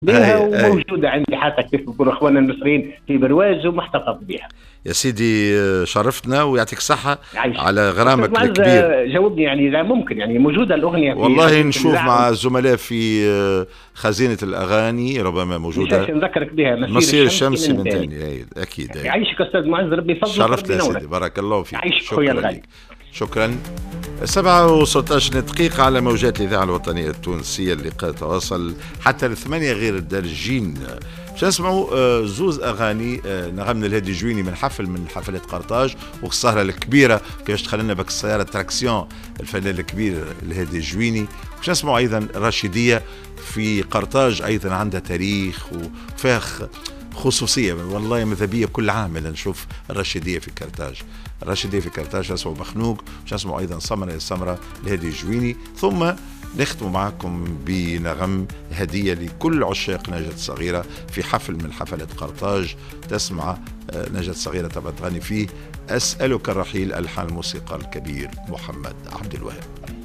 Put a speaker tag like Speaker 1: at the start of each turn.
Speaker 1: بها وموجوده عندي حتى كيف يقولوا اخواننا المصريين في برواز ومحتفظ بها.
Speaker 2: يا سيدي شرفتنا ويعطيك الصحة على
Speaker 1: غرامك
Speaker 2: الكبير.
Speaker 1: جاوبني يعني إذا ممكن، يعني موجودة الأغنية
Speaker 2: والله نشوف مع الزملاء في خزينة الأغاني ربما موجودة.
Speaker 1: نذكرك بها
Speaker 2: مسير الشمس من تاني. أكيد
Speaker 1: يعيشك أستاذ معز، ربي يفضلك.
Speaker 2: شرفتنا يا سيدي، بارك الله فيك.
Speaker 1: شكرا لك.
Speaker 2: شكرا. 7:16 دقيقة على موجات الإذاعة الوطنية التونسية. اللقاء تواصل حتى ل8 غير الدارجين. باش نسمعوا زوز أغاني نغم من الهادي جويني من حفلات قرطاج والسهرة الكبيرة كيفاش تخلينا بك السيارة تراكسيون الفنان الكبير الهادي جويني. باش نسمعوا أيضا رشيدية في قرطاج، أيضا عندها تاريخ وفيها خصوصية. والله ماذا بيا كل عام نشوف الرشيدية في قرطاج. الرشيدية في قرطاج نسمعوا مخنوق، باش نسمعوا أيضا سمرة السمرة الهادي جويني، ثم نختم معكم بنغم هدية لكل عشاق نجاة صغيرة في حفل من حفلات قرطاج. تسمع نجاة صغيرة تبغى تغني فيه أسألك الرحيل، ألحان الموسيقى الكبير محمد عبد الوهاب.